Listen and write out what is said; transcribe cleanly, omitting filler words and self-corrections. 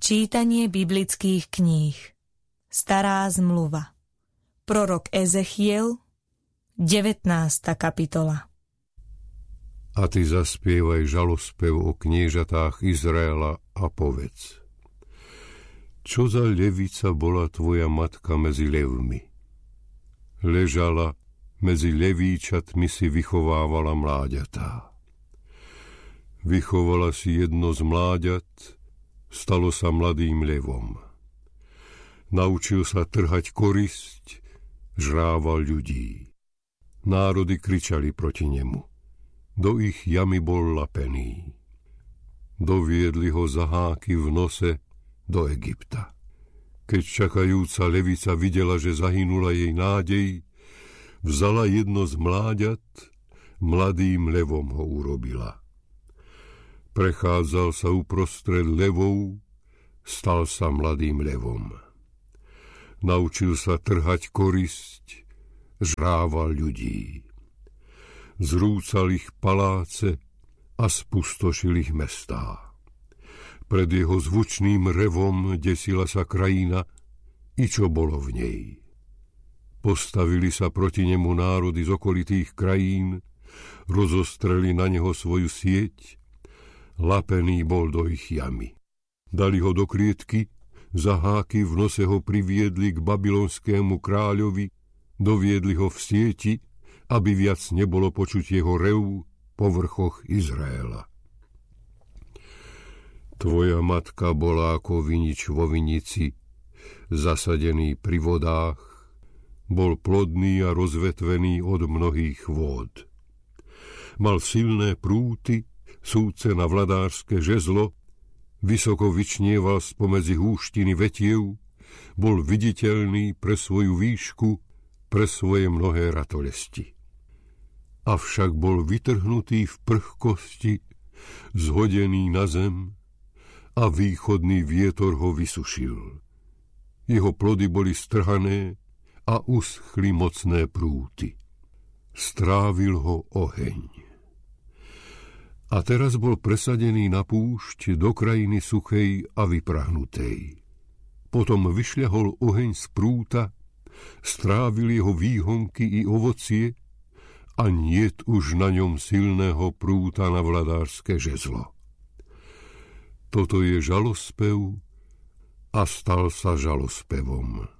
Čítanie biblických kníh. Stará zmluva. Prorok Ezechiel, 19. kapitola. A ty zaspievaj žalospev o kniežatách Izraela a povedz: Čo za levica bola tvoja matka medzi levmi? Ležala, medzi levíčatmi si vychovávala mláďatá. Vychovala si jedno z mláďat, stalo sa mladým levom. Naučil sa trhať korisť, žrával ľudí. Národy kričali proti nemu. Do ich jamy bol lapený. Doviedli ho za háky v nose do Egypta. Keď čakajúca levica videla, že zahynula jej nádej, vzala jedno z mláďat, mladým levom ho urobila. Prechádzal sa uprostred levov, stal sa mladým levom. Naučil sa trhať korisť, žrával ľudí. Zrúcal ich paláce a spustošil ich mestá. Pred jeho zvučným revom desila sa krajina i čo bolo v nej. Postavili sa proti nemu národy z okolitých krajín, rozostreli na neho svoju sieť, lapený bol do ich jamy. Dali ho do klietky, za háky v nose ho priviedli k babylonskému kráľovi, doviedli ho v sieti, aby viac nebolo počuť jeho rev po vrchoch Izraela. Tvoja matka bola ako vinič vo vinici, zasadený pri vodách, bol plodný a rozvetvený od mnohých vôd. Mal silné prúty, súce na vladárske žezlo, vysoko vyčnieval spomedzi húštiny vetiev, bol viditeľný pre svoju výšku, pre svoje mnohé ratolesti. Avšak bol vytrhnutý v prchkosti, zhodený na zem a východný vietor ho vysušil. Jeho plody boli strhané a uschli mocné prúty. Strávil ho oheň. A teraz bol presadený na púšť do krajiny suchej a vyprahnutej. Potom vyšľahol oheň z prúta, strávil jeho výhonky i ovocie a niet už na ňom silného prúta na vladárske žezlo. Toto je žalospev a stal sa žalospevom.